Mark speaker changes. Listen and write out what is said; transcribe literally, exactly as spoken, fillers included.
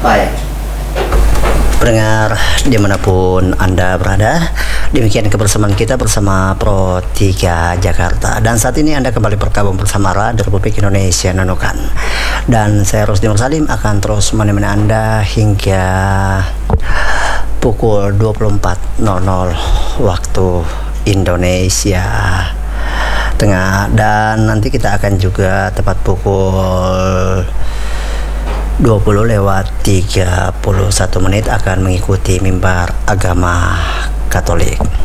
Speaker 1: Baik, pendengar dimanapun Anda berada, demikian kebersamaan kita bersama Pro tiga Jakarta. Dan saat ini Anda kembali bergabung bersama Radio Republik Indonesia Nunukan. Dan saya Rusdi Nur Salim akan terus menemani Anda hingga pukul dua puluh empat nol nol waktu Indonesia Tengah. Dan nanti kita akan juga tepat pukul dua puluh lewat tiga puluh satu menit akan mengikuti mimbar agama Katolik.